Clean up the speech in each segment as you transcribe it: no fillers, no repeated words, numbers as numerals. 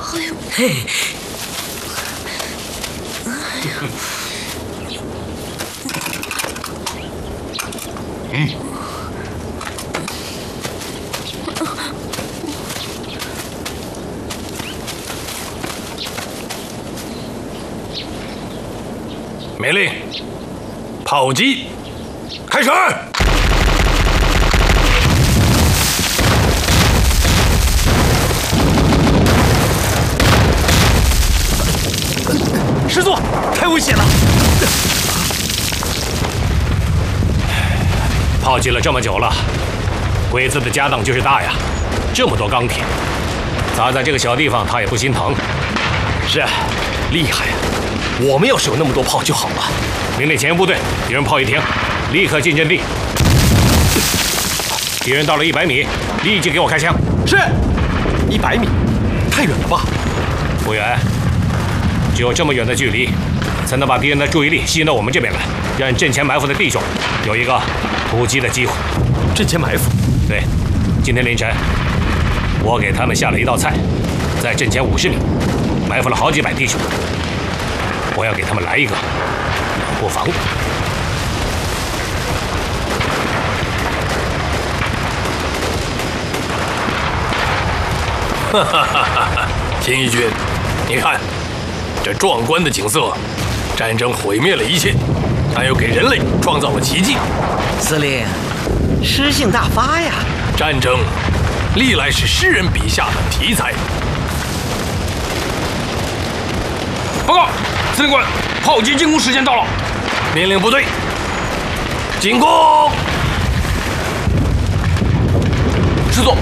哎呦， 嘿， 命令，炮击，开始！ 师座，太危险了！ 炮击了这么久了，鬼子的家当就是大呀，这么多钢铁，砸在这个小地方他也不心疼。 是啊，厉害呀！我们要是有那么多炮就好了。 命令前沿部队，敌人炮一停，立刻进阵地。敌人到了100米，立即给我开枪。 是，100米，太远了吧？ 不远，只有这么远的距离，才能把敌人的注意力吸引到我们这边来，让阵前埋伏的弟兄有一个突击的机会。 阵前埋伏？ 对，今天凌晨，我给他们下了一道菜，在阵前50米，埋伏了好几百弟兄。我要给他们来一个冷不防。 哈哈哈哈！秦义军，你看，这壮观的景色，战争毁灭了一切，但又给人类创造了奇迹。 司令，诗性大发呀！ 战争历来是诗人笔下的题材。 报告，司令官，炮击进攻时间到了。 命令部队进攻。 师座。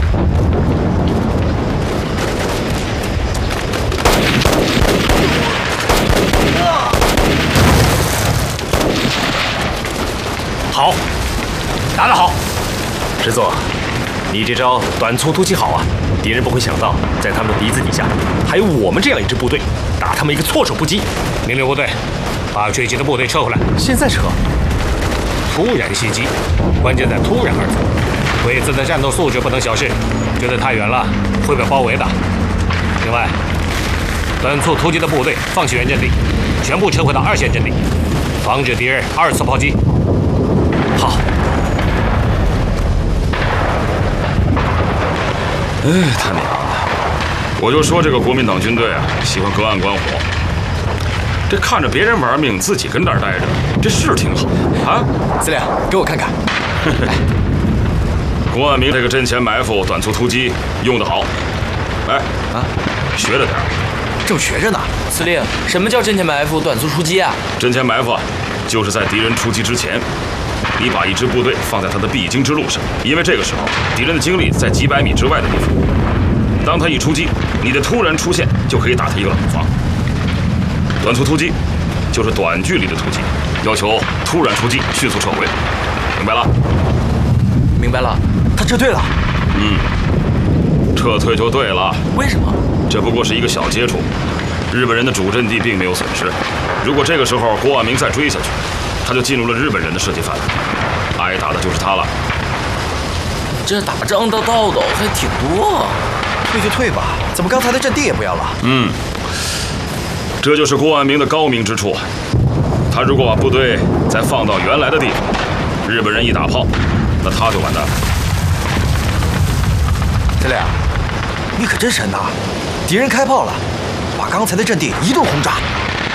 好，打得好。 师座，你这招短促突击好啊！敌人不会想到，在他们的鼻子底下还有我们这样一支部队，打他们一个措手不及。 命令部队，把追击的部队撤回来。 现在撤？ 突然袭击，关键在“突然”二字。鬼子的战斗素质不能小视，觉得太远了会被包围的。另外，短促突击的部队放弃原阵地，全部撤回到2线阵地，防止敌人2次炮击。 好。 哎，他娘的！我就说这个国民党军队啊，喜欢隔岸观火。这看着别人玩命，自己跟那儿待着，这是挺好啊！ 司令，给我看看。 郭万明这个阵前埋伏、短促突击用得好。哎啊，学着点。 正学着呢。 司令，什么叫阵前埋伏、短促出击啊？ 阵前埋伏就是在敌人出击之前，你把一支部队放在他的必经之路上，因为这个时候敌人的精力在几百米之外的地方。当他一出击，你的突然出现就可以打他一个冷防。短促突击就是短距离的突击，要求突然出击，迅速撤回，明白了？ 明白了。 他撤退了。 撤退就对了。 为什么？ 这不过是一个小接触，日本人的主阵地并没有损失。如果这个时候郭万明再追下去，他就进入了日本人的射击范围，挨打的就是他了。 这打仗的道道还挺多啊。 退就退吧，怎么刚才的阵地也不要了？ 这就是郭万明的高明之处。他如果把部队再放到原来的地方，日本人一打炮，那他就完蛋了。 司令，你可真神呐！敌人开炮了，把刚才的阵地一顿轰炸。